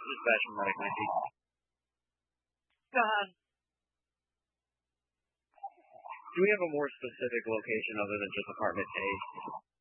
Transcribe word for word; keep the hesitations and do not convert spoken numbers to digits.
Dispatch from Medic nineteen. Go ahead. Do we have a more specific location other than just apartment A?